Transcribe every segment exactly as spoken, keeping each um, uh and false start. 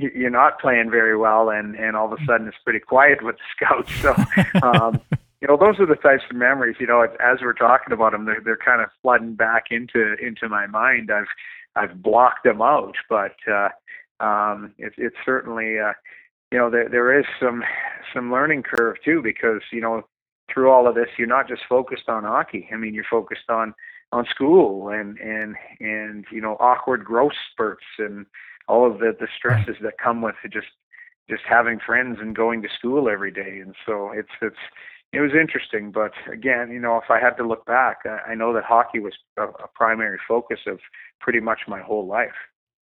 you're not playing very well, and, and all of a sudden it's pretty quiet with the scouts. So, um, you know, those are the types of memories, you know, as we're talking about them, they're, they're kind of flooding back into, into my mind. I've, I've blocked them out, but, uh, um, it, it's certainly, uh, you know, there, there is some, some learning curve too, because, you know, through all of this, you're not just focused on hockey. I mean, you're focused on, on school and, and, and, you know, awkward growth spurts and all of the, the stresses that come with just, just having friends and going to school every day. And so it's, it's, it was interesting, but again, you know, if I had to look back, I, I know that hockey was a, a primary focus of pretty much my whole life.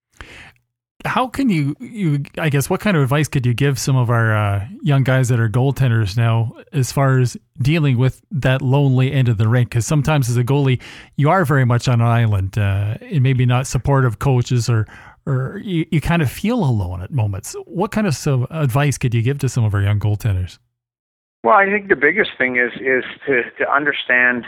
How can you, you, I guess, what kind of advice could you give some of our uh, young guys that are goaltenders now as far as dealing with that lonely end of the rink? Because sometimes as a goalie, you are very much on an island uh, and maybe not supportive coaches, or or you, you kind of feel alone at moments. What kind of some advice could you give to some of our young goaltenders? Well, I think the biggest thing is is to, to understand,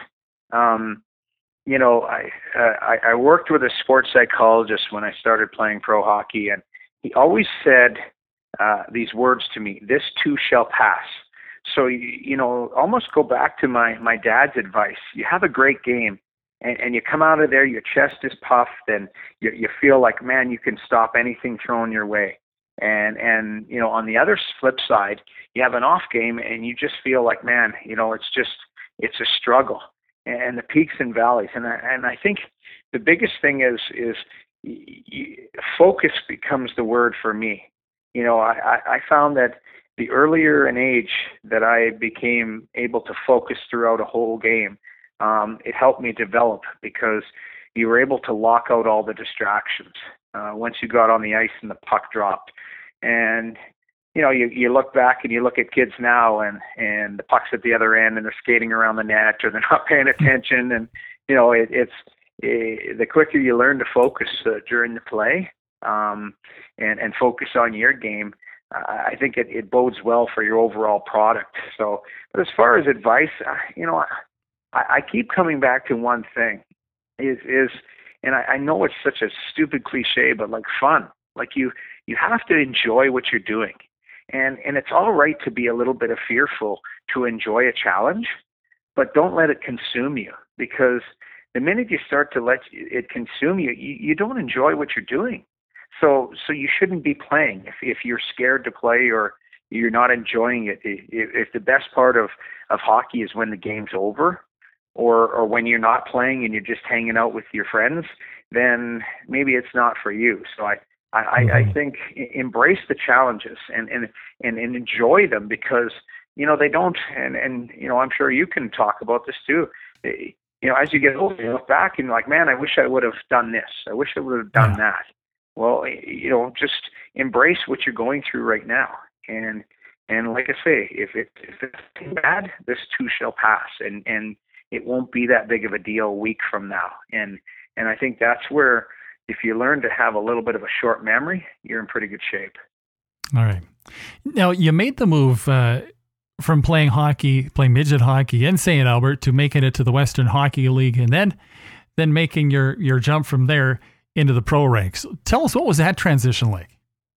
um, you know, I, uh, I I worked with a sports psychologist when I started playing pro hockey, and he always said uh, these words to me: "This too shall pass." So you, you know, almost go back to my my dad's advice. You have a great game, and, and you come out of there, your chest is puffed, and you you feel like, man, you can stop anything thrown your way. And and you know, on the other flip side, you have an off game, and you just feel like, man, you know, it's just it's a struggle. And the peaks and valleys, and I, and I think the biggest thing is is y- y- focus becomes the word for me. You know, I, I found that the earlier in age that I became able to focus throughout a whole game, um, it helped me develop, because you were able to lock out all the distractions uh, once you got on the ice and the puck dropped. And you know, you, you look back and you look at kids now, and, and the puck's at the other end, and they're skating around the net, or they're not paying attention. And, you know, it, it's it, the quicker you learn to focus uh, during the play um, and, and focus on your game, uh, I think it, it bodes well for your overall product. So, but as far as advice, uh, you know, I, I keep coming back to one thing is, is and I, I know it's such a stupid cliche, but like fun. Like you, you have to enjoy what you're doing. And and it's all right to be a little bit of fearful to enjoy a challenge, but don't let it consume you, because the minute you start to let it consume you, you, you don't enjoy what you're doing. So so you shouldn't be playing if if you're scared to play or you're not enjoying it. If, if the best part of, of hockey is when the game's over, or or when you're not playing and you're just hanging out with your friends, then maybe it's not for you. So I. I, I think embrace the challenges and, and, and, and enjoy them, because, you know, they don't, and, and, you know, I'm sure you can talk about this too. They, you know, as you get older, you look back and you're like, man, I wish I would have done this. I wish I would have done yeah. that. Well, you know, just embrace what you're going through right now. And, and like I say, if it, if it's bad, this too shall pass, and, and it won't be that big of a deal a week from now. And, and I think that's where, if you learn to have a little bit of a short memory, you're in pretty good shape. All right. Now, you made the move uh, from playing hockey, playing midget hockey in Saint Albert, to making it to the Western Hockey League, and then then making your, your jump from there into the pro ranks. Tell us, what was that transition like?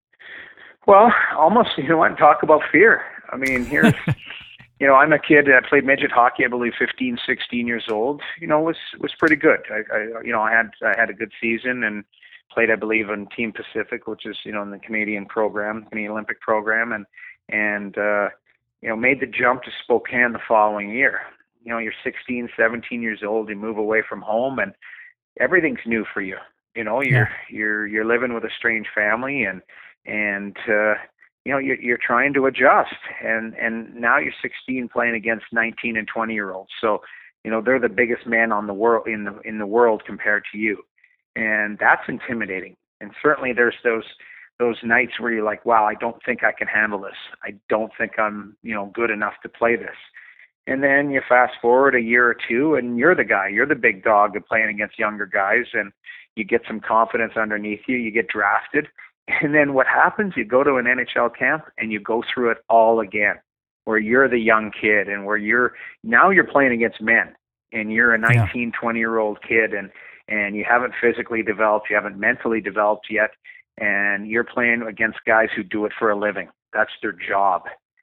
Well, almost, you know what, talk about fear. I mean, here's... You know, I'm a kid that played midget hockey, I believe fifteen, sixteen years old, you know, was, was pretty good. I, I, you know, I had, I had a good season and played, I believe, in Team Pacific, which is, you know, in the Canadian program, Canadian Olympic program, and, and, uh, you know, made the jump to Spokane the following year. You know, you're sixteen, seventeen years old, you move away from home, and everything's new for you. You know, you're, yeah. you're, you're living with a strange family, and, and, uh, you know, you're, you're trying to adjust, and, and now you're sixteen playing against nineteen and twenty year olds. So, you know, they're the biggest men on the world in the, in the world compared to you. And that's intimidating. And certainly there's those, those nights where you're like, wow, I don't think I can handle this. I don't think I'm, you know, good enough to play this. And then you fast forward a year or two, and you're the guy, you're the big dog playing against younger guys, and you get some confidence underneath you, you get drafted. And then what happens, you go to an N H L camp and you go through it all again, where you're the young kid, and where you're, now you're playing against men, and you're a nineteen, twenty year old kid, and, and you haven't physically developed, you haven't mentally developed yet. and you're playing against guys who do it for a living. That's their job.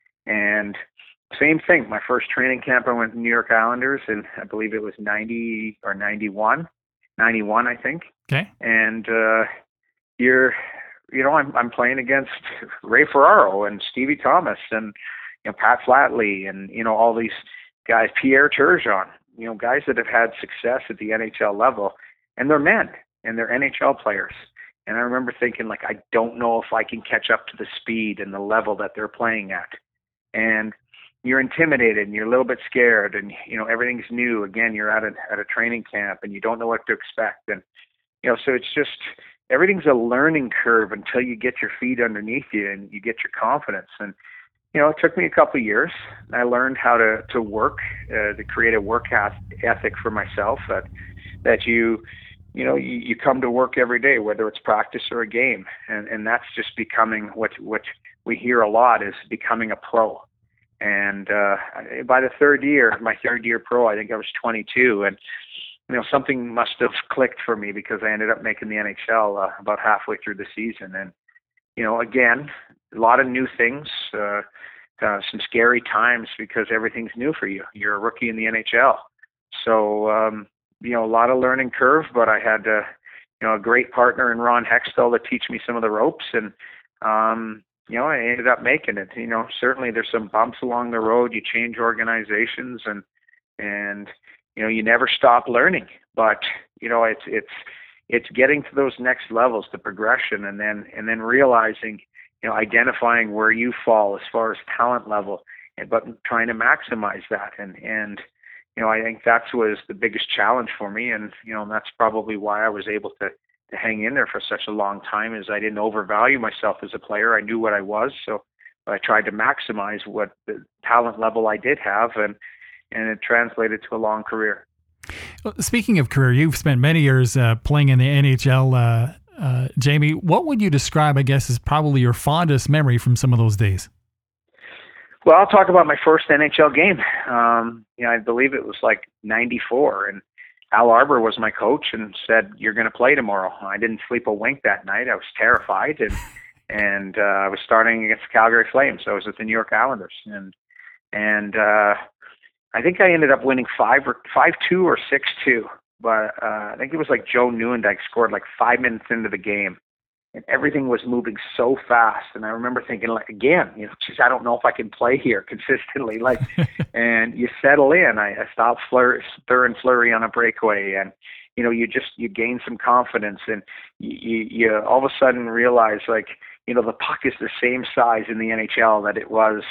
And same thing. My first training camp, I went to New York Islanders, and I believe it was ninety or ninety-one, ninety-one, I think. Okay. And uh, you're, you know, I'm I'm playing against Ray Ferraro and Stevie Thomas and you know Pat Flatley and you know all these guys, Pierre Turgeon, you know, guys that have had success at the N H L level, and they're men and they're N H L players. And I remember thinking, like, I don't know if I can catch up to the speed and the level that they're playing at. And you're intimidated and you're a little bit scared, and you know everything's new. Again, you're at a at a training camp and you don't know what to expect, and you know so it's just everything's a learning curve until you get your feet underneath you and you get your confidence. And you know it took me a couple of years. I learned how to to work uh, to create a work ethic for myself that that you you know you, you come to work every day, whether it's practice or a game, and and that's just becoming what what we hear a lot is becoming a pro. And uh, by the third year, my third year pro, I think I was twenty-two, and you know something must have clicked for me because I ended up making the N H L uh, about halfway through the season. And you know, again, a lot of new things, uh, uh, some scary times because everything's new for you. You're a rookie in the N H L, so um, you know a lot of learning curve. But I had uh, you know a great partner in Ron Hextall to teach me some of the ropes, and um, you know, I ended up making it. You know, certainly there's some bumps along the road. You change organizations, and and you know, you never stop learning. But you know, it's it's it's getting to those next levels, the progression, and then and then realizing, you know, identifying where you fall as far as talent level, and but trying to maximize that. And and you know, I think that was the biggest challenge for me, and you know, that's probably why I was able to. to hang in there for such a long time is I didn't overvalue myself as a player. I knew what I was, so I tried to maximize what the talent level I did have, and and it translated to a long career. Well, speaking of career, you've spent many years uh, playing in the N H L. Uh, uh, Jamie, what would you describe, I guess, as probably your fondest memory from some of those days? Well, I'll talk about my first N H L game. Um, you know, I believe it was like ninety-four, and Al Arbor was my coach and said, "You're going to play tomorrow." I didn't sleep a wink that night. I was terrified, and and uh, I was starting against the Calgary Flames. I was with the New York Islanders, and and uh, I think I ended up winning five or five two or six two. But uh, I think it was like Joe Nieuwendyk scored like five minutes into the game, and everything was moving so fast. And I remember thinking, like, again, you know, geez, I don't know if I can play here consistently. Like, and you settle in. I, I stopped flurry, stir and flurry on a breakaway, and you know, you just you gain some confidence, and you, you, you all of a sudden realize, like, you know, the puck is the same size in the N H L that it was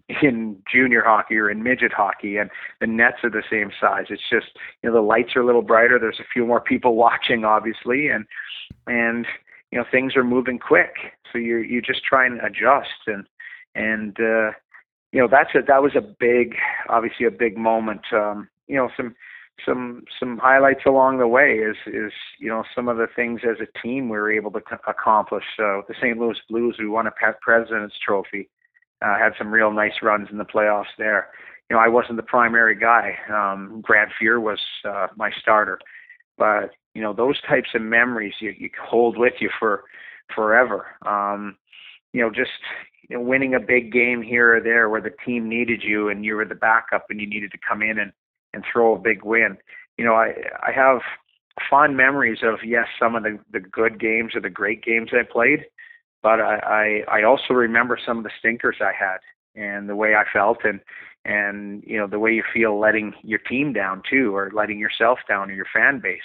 in junior hockey or in midget hockey, and the nets are the same size. It's just, you know, the lights are a little brighter. There's a few more people watching, obviously, and and you know, things are moving quick, so you you just try and adjust, and and uh, you know, that's a that was a big, obviously a big moment. Um, you know, some some some highlights along the way is is you know some of the things as a team we were able to c- accomplish. Uh, the Saint Louis Blues, we won a President's Trophy, uh, had some real nice runs in the playoffs there. You know, I wasn't the primary guy. Um, Grant Fuhr was uh, my starter, but you know, those types of memories you, you hold with you for forever. Um, you know, just you know, winning a big game here or there where the team needed you and you were the backup and you needed to come in and, and throw a big win. You know, I, I have fond memories of, yes, some of the, the good games or the great games I played, but I, I, I also remember some of the stinkers I had and the way I felt, and, and, you know, the way you feel letting your team down too, or letting yourself down or your fan base.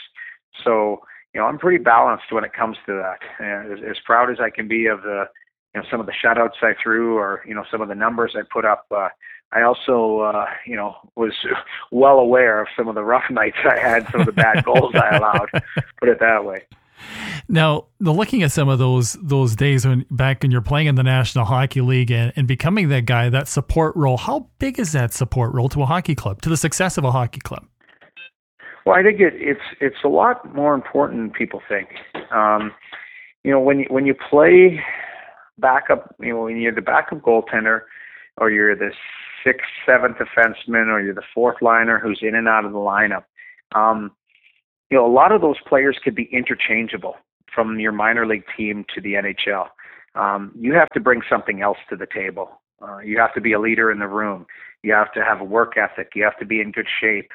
So, you know, I'm pretty balanced when it comes to that. Uh, as, as proud as I can be of the, you know, some of the shutouts I threw, or, you know, some of the numbers I put up, uh, I also, uh, you know, was well aware of some of the rough nights I had, some of the bad goals I allowed, put it that way. Now, looking at some of those those days when back when you're playing in the National Hockey League and, and becoming that guy, that support role, how big is that support role to a hockey club, to the success of a hockey club? Well, I think it, it's it's a lot more important than people think. Um, you know, when you, when you play backup, you know, when you're the backup goaltender, or you're the sixth, seventh defenseman, or you're the fourth liner who's in and out of the lineup, um, you know, a lot of those players could be interchangeable. from your minor league team to the N H L, um, you have to bring something else to the table. Uh, you have to be a leader in the room. You have to have a work ethic. You have to be in good shape.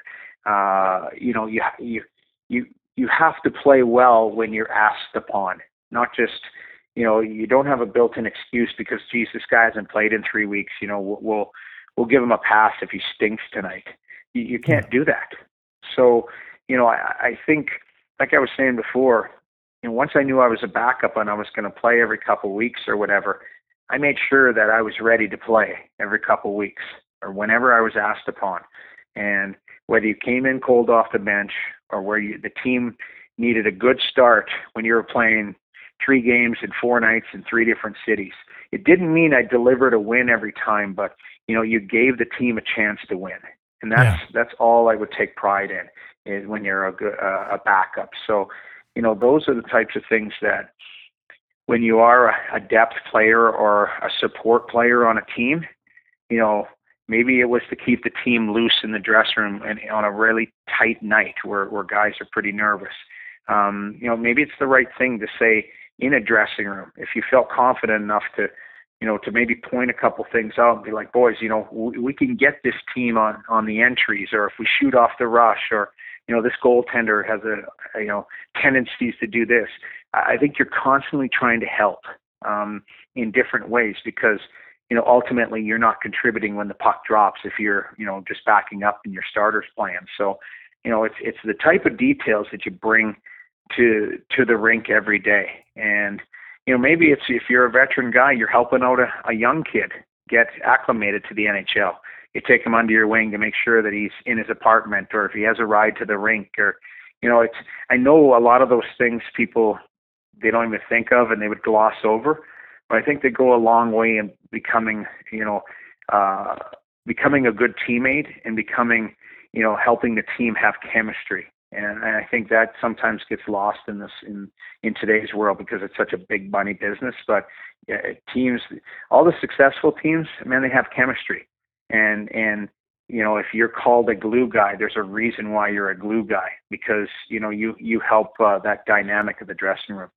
Uh, you know, you you you you have to play well when you're asked upon. Not just, you know, you don't have a built-in excuse because, geez, this guy hasn't played in three weeks. You know, we'll we'll, we'll give him a pass if he stinks tonight. You, you can't do that. So, you know, I, I think, like I was saying before, you know, once I knew I was a backup and I was going to play every couple of weeks or whatever, I made sure that I was ready to play every couple of weeks or whenever I was asked upon. And whether you came in cold off the bench or where you, the team needed a good start when you were playing three games in four nights in three different cities, it didn't mean I delivered a win every time, but, you know, you gave the team a chance to win. And that's, yeah. that's all I would take pride in, is when you're a, good, uh, a backup. So, you know, those are the types of things that when you are a, a depth player or a support player on a team, you know, maybe it was to keep the team loose in the dressing room and on a really tight night where, where guys are pretty nervous. Um, you know, maybe it's the right thing to say in a dressing room. If you felt confident enough to, you know, to maybe point a couple things out and be like, boys, you know, we, we can get this team on, on the entries, or if we shoot off the rush, or, you know, this goaltender has a, you know, tendencies to do this. I think you're constantly trying to help um, in different ways because, you know, ultimately you're not contributing when the puck drops if you're, you know, just backing up in your starters plan. So, you know, it's it's the type of details that you bring to to the rink every day. And, you know, maybe it's if you're a veteran guy, you're helping out a, a young kid get acclimated to the N H L. You take him under your wing to make sure that he's in his apartment, or if he has a ride to the rink, or, you know, it's, I know a lot of those things people, they don't even think of and they would gloss over, but I think they go a long way in becoming, you know, uh, becoming a good teammate and becoming, you know, helping the team have chemistry. And I think that sometimes gets lost in this, in, in today's world because it's such a big money business, but yeah, teams, all the successful teams, man, they have chemistry. And, and, you know, if you're called a glue guy, there's a reason why you're a glue guy, because, you know, you, you help uh, that dynamic of the dressing room.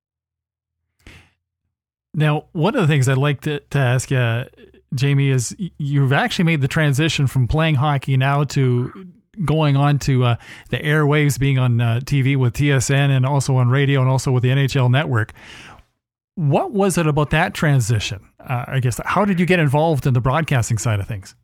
Now, one of the things I'd like to, to ask you, Jamie, is you've actually made the transition from playing hockey now to going on to uh, the airwaves, being on uh, T V with T S N and also on radio and also with the N H L Network. What was it about that transition? Uh, I guess, how did you get involved in the broadcasting side of things?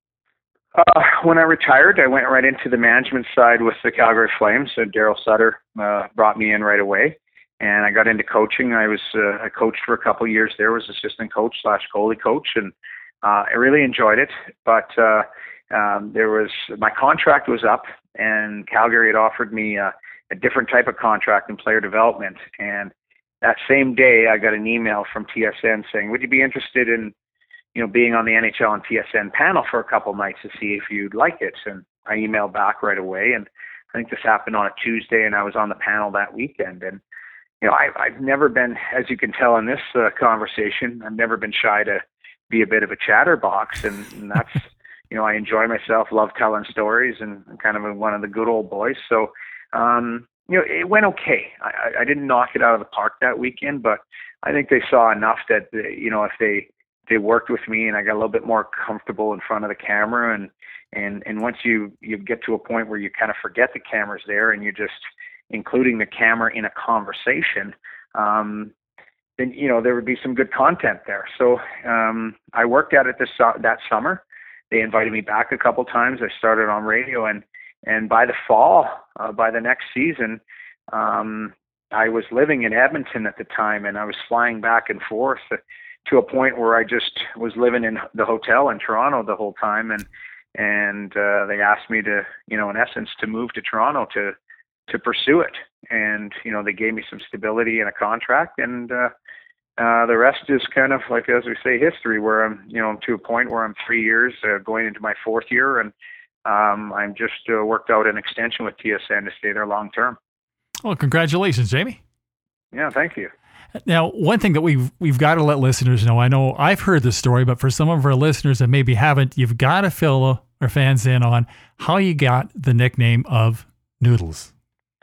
Uh, when I retired, I went right into the management side with the Calgary Flames. So Daryl Sutter uh, brought me in right away. And I got into coaching. I was uh, I coached for a couple of years there, was assistant coach slash goalie coach, and uh, I really enjoyed it. But uh, um, there was my contract was up, and Calgary had offered me a, a different type of contract in player development. And that same day, I got an email from T S N saying, "Would you be interested in, you know, being on the N H L and T S N panel for a couple of nights to see if you'd like it?" And I emailed back right away, and I think this happened on a Tuesday, and I was on the panel that weekend. And you know, I, I've never been, as you can tell in this uh, conversation, I've never been shy to be a bit of a chatterbox, and, and that's, you know, I enjoy myself, love telling stories, and I'm kind of one of the good old boys. So, um, you know, it went okay. I, I didn't knock it out of the park that weekend, but I think they saw enough that, they, you know, if they they worked with me and I got a little bit more comfortable in front of the camera, and and and once you you get to a point where you kind of forget the camera's there and you just including the camera in a conversation, um, then, you know, there would be some good content there. So um, I worked at it this that summer. They invited me back a couple times. I started on radio, and and by the fall, uh, by the next season, um, I was living in Edmonton at the time, and I was flying back and forth to a point where I just was living in the hotel in Toronto the whole time. And and uh, they asked me to, you know, in essence, to move to Toronto to to pursue it. And, you know, they gave me some stability in a contract, and uh, uh, the rest is kind of like, as we say, history, where I'm, you know, to a point where I'm three years uh, going into my fourth year, and um, I'm just uh, worked out an extension with T S N to stay there long term. Well, congratulations, Jamie. Yeah, thank you. Now, one thing that we've we've got to let listeners know, I know I've heard this story, but for some of our listeners that maybe haven't, you've got to fill our fans in on how you got the nickname of Noodles.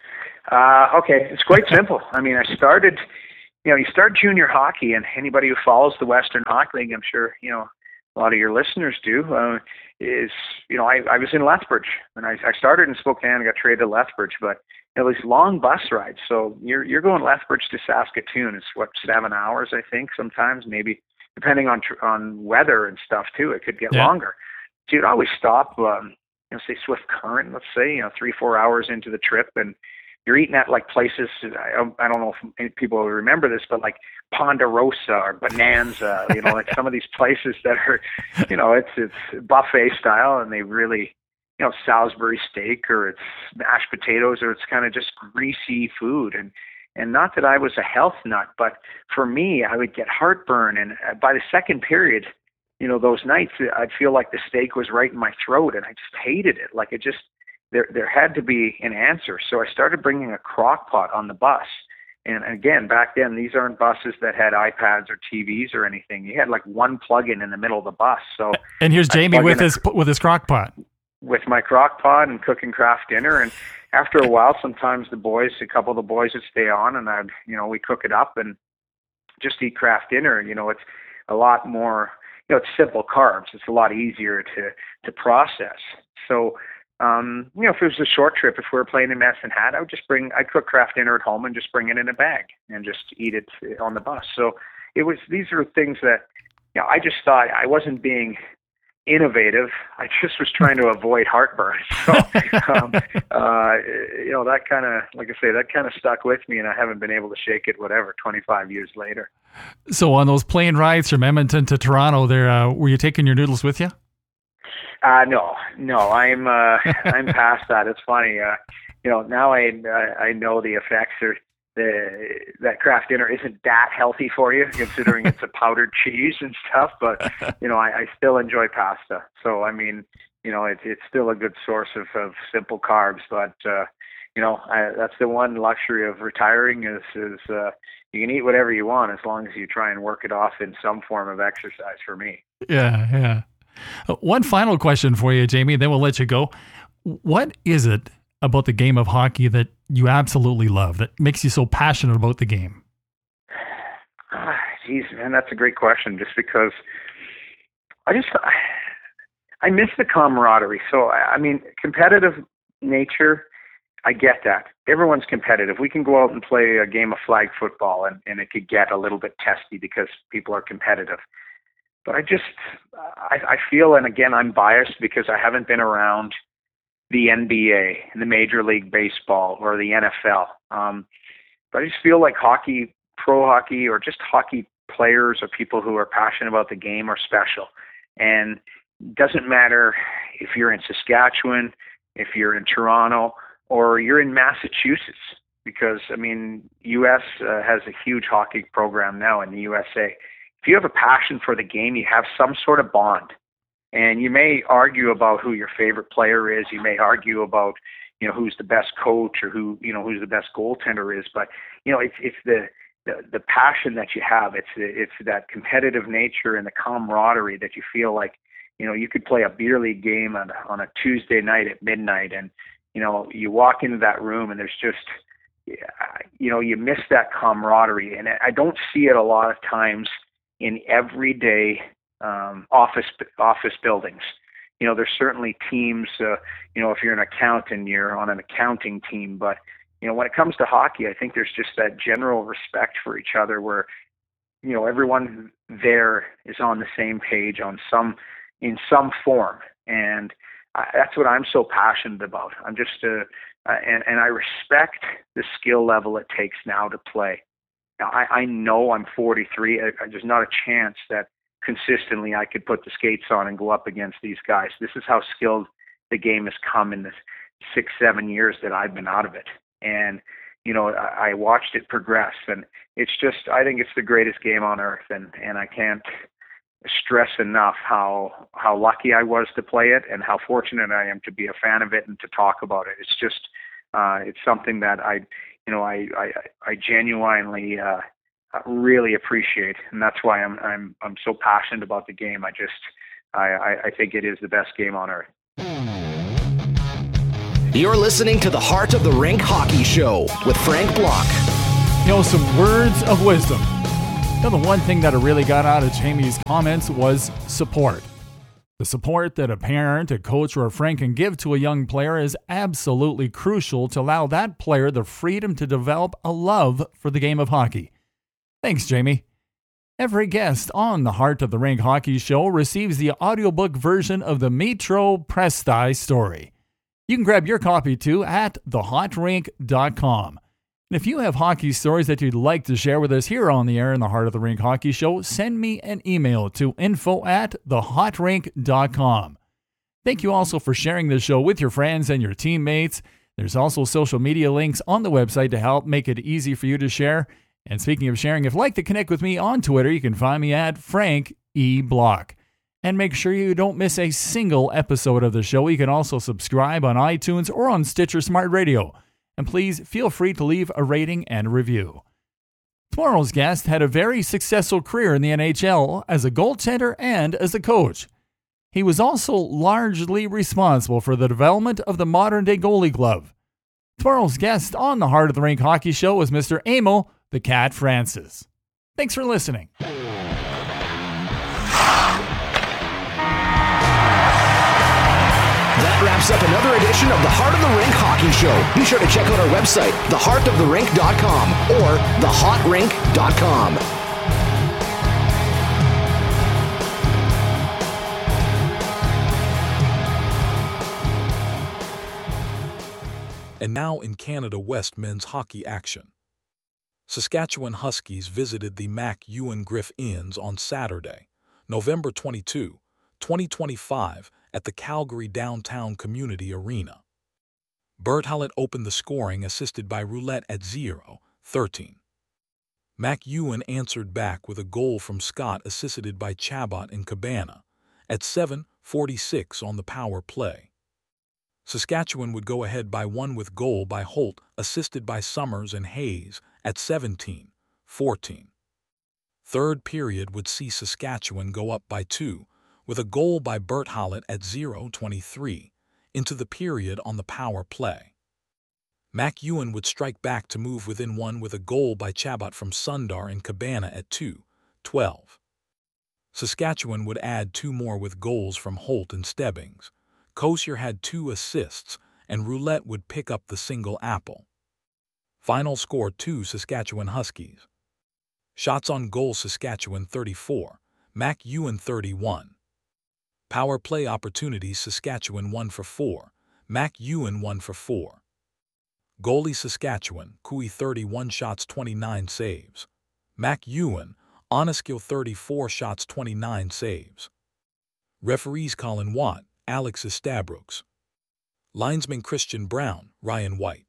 Uh, okay, it's quite simple. I mean, I started, you know, you start junior hockey, and anybody who follows the Western Hockey League, I'm sure, you know, a lot of your listeners do, uh, is, you know, I, I was in Lethbridge, and I, I started in Spokane, got traded to Lethbridge, but you know, these long bus rides. So you're you're going Lethbridge to Saskatoon. It's what, seven hours, I think, sometimes, maybe, depending on on weather and stuff too. It could get yeah. longer. So you'd always stop, um, you know, say Swift Current, let's say, you know, three, four hours into the trip, and you're eating at like places, I, I don't know if people will remember this, but like Ponderosa or Bonanza, you know, like some of these places that are, you know, it's it's buffet style, and they really, you know, Salisbury steak, or it's mashed potatoes, or it's kind of just greasy food. And, and not that I was a health nut, but for me, I would get heartburn. And by the second period, you know, those nights, I'd feel like the steak was right in my throat, and I just hated it. Like it just, there there had to be an answer. So I started bringing a crock pot on the bus. And again, back then, these aren't buses that had iPads or T Vs or anything. You had like one plug-in in the middle of the bus. So and here's Jamie with his a, with his crock pot. With my crock pot and cooking craft dinner. And after a while, sometimes the boys, a couple of the boys would stay on, and I'd, you know, we cook it up and just eat craft dinner. You know, it's a lot more, you know, it's simple carbs. It's a lot easier to, to process. So, um, you know, if it was a short trip, if we were playing in Medicine Hat, I would just bring, I'd cook craft dinner at home and just bring it in a bag and just eat it on the bus. So it was, these are things that, you know, I just thought I wasn't being innovative. I just was trying to avoid heartburn. So, um, uh, you know, that kind of, like I say, that kind of stuck with me, and I haven't been able to shake it, whatever, twenty-five years later. So on those plane rides from Edmonton to Toronto there, uh, were you taking your noodles with you? Uh, no, no, I'm, uh, I'm past that. It's funny. Uh, you know, now I, I know the effects are, the, that craft dinner isn't that healthy for you, considering it's a powdered cheese and stuff, but, you know, I, I still enjoy pasta. So, I mean, you know, it, it's still a good source of, of simple carbs, but, uh, you know, I, that's the one luxury of retiring is, is, uh, you can eat whatever you want as long as you try and work it off in some form of exercise for me. Yeah, yeah. Uh, one final question for you, Jamie, then we'll let you go. What is it about the game of hockey that you absolutely love, that makes you so passionate about the game? Ah, geez, man, that's a great question. Just because I just, I miss the camaraderie. So, I mean, competitive nature, I get that. Everyone's competitive. We can go out and play a game of flag football, and, and it could get a little bit testy because people are competitive. But I just, I, I feel, and again, I'm biased because I haven't been around the N B A, the Major League Baseball, or the N F L. Um, but I just feel like hockey, pro hockey, or just hockey players or people who are passionate about the game are special. And it doesn't matter if you're in Saskatchewan, if you're in Toronto, or you're in Massachusetts, because, I mean, U S uh, has a huge hockey program now in the U S A. If you have a passion for the game, you have some sort of bond. And you may argue about who your favorite player is. You may argue about, you know, who's the best coach, or who, you know, who's the best goaltender is. But, you know, it's it's the the, the passion that you have. It's it's that competitive nature and the camaraderie that you feel like, you know, you could play a beer league game on on a Tuesday night at midnight, and, you know, you walk into that room and there's just, you know, you miss that camaraderie. And I don't see it a lot of times in everyday um, office office buildings. You know, there's certainly teams, uh, you know, if you're an accountant, you're on an accounting team. But, you know, when it comes to hockey, I think there's just that general respect for each other where, you know, everyone there is on the same page on some, in some form. And I, that's what I'm so passionate about. I'm just, uh, uh, and, and I respect the skill level it takes now to play. Now, I, I know I'm forty-three. I, I, there's not a chance that consistently I could put the skates on and go up against these guys. This is how skilled the game has come in the six, seven years that I've been out of it. And, you know, I, I watched it progress, and it's just, I think it's the greatest game on earth. And, and I can't stress enough how, how lucky I was to play it and how fortunate I am to be a fan of it and to talk about it. It's just, uh, it's something that I, you know, I, I, I genuinely, uh, really appreciate, and that's why I'm I'm I'm so passionate about the game. I just I, I think it is the best game on earth. You're listening to the Heart of the Rink Hockey Show with Frank Block. You know, some words of wisdom. You know, the one thing that really got out of Jamie's comments was support. The support that a parent, a coach, or a friend can give to a young player is absolutely crucial to allow that player the freedom to develop a love for the game of hockey. Thanks, Jamie. Every guest on the Heart of the Rink Hockey Show receives the audiobook version of the Metro Presti story. You can grab your copy too at the hot rink dot com. And if you have hockey stories that you'd like to share with us here on the air in the Heart of the Rink Hockey Show, send me an email to info at the hot rink dot com. Thank you also for sharing this show with your friends and your teammates. There's also social media links on the website to help make it easy for you to share. And speaking of sharing, if you'd like to connect with me on Twitter, you can find me at Frank E. Block. And make sure you don't miss a single episode of the show. You can also subscribe on iTunes or on Stitcher Smart Radio. And please feel free to leave a rating and review. Tomorrow's guest had a very successful career in the N H L as a goaltender and as a coach. He was also largely responsible for the development of the modern-day goalie glove. Tomorrow's guest on the Heart of the Rink Hockey Show is Mister Emil the Cat Francis. Thanks for listening. That wraps up another edition of the Heart of the Rink Hockey Show. Be sure to check out our website, the heart of the rink dot com or the hot rink dot com. And now in Canada West men's hockey action. Saskatchewan Huskies visited the Mac Ewan Griff Inns on Saturday, November twenty-second, twenty twenty-five, at the Calgary Downtown Community Arena. Bert Hallett opened the scoring, assisted by Roulette at zero thirteen. Mac Ewan answered back with a goal from Scott, assisted by Chabot and Cabana, at seven forty-six on the power play. Saskatchewan would go ahead by one with goal by Holt, assisted by Summers and Hayes, at seventeen fourteen. Third period would see Saskatchewan go up by two, with a goal by Bert Hallett at zero twenty-three, into the period on the power play. Mac Ewan would strike back to move within one with a goal by Chabot from Sundar and Cabana at two twelve. Saskatchewan would add two more with goals from Holt and Stebbings. Kosier had two assists, and Roulette would pick up the single apple. Final score two Saskatchewan Huskies. Shots on goal Saskatchewan thirty-four, Mac Ewan thirty-one. Power play opportunities Saskatchewan one for four, Mac Ewan one for four. Goalie Saskatchewan, Cooey thirty-one shots twenty-nine saves. Mac Ewan, Oneskill thirty-four shots twenty-nine saves. Referees Colin Watt, Alex Estabrooks. Linesman Christian Brown, Ryan White.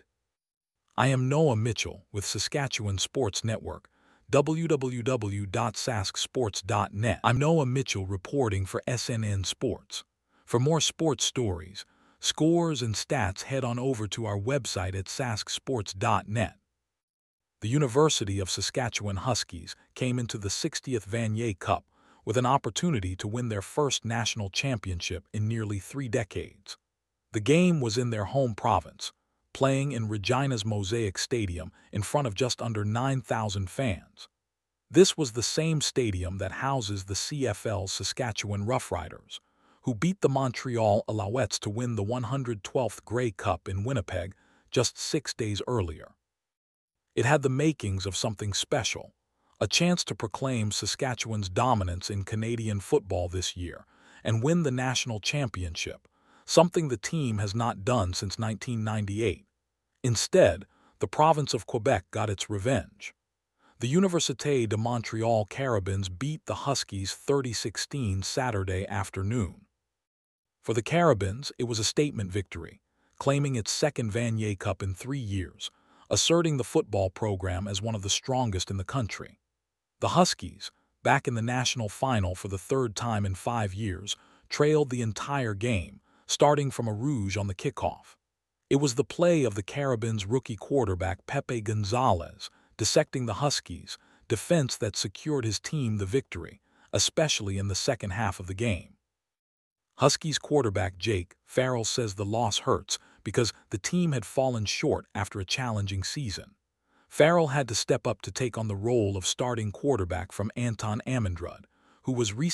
I am Noah Mitchell with Saskatchewan Sports Network, w w w dot sask sports dot net. I'm Noah Mitchell reporting for S N N Sports. For more sports stories, scores, and stats, head on over to our website at sask sports dot net. The University of Saskatchewan Huskies came into the sixtieth Vanier Cup with an opportunity to win their first national championship in nearly three decades. The game was in their home province, playing in Regina's Mosaic Stadium in front of just under nine thousand fans. This was the same stadium that houses the C F L's Saskatchewan Roughriders, who beat the Montreal Alouettes to win the one hundred twelfth Grey Cup in Winnipeg just six days earlier. It had the makings of something special, a chance to proclaim Saskatchewan's dominance in Canadian football this year and win the national championship, something the team has not done since nineteen ninety-eight. Instead, the province of Quebec got its revenge. The Université de Montréal Carabins beat the Huskies thirty sixteen Saturday afternoon. For the Carabins, it was a statement victory, claiming its second Vanier Cup in three years, asserting the football program as one of the strongest in the country. The Huskies, back in the national final for the third time in five years, trailed the entire game, starting from a rouge on the kickoff. It was the play of the Carabins' rookie quarterback Pepe Gonzalez, dissecting the Huskies' defense that secured his team the victory, especially in the second half of the game. Huskies quarterback Jake Farrell says the loss hurts because the team had fallen short after a challenging season. Farrell had to step up to take on the role of starting quarterback from Anton Ammandrad, who was recently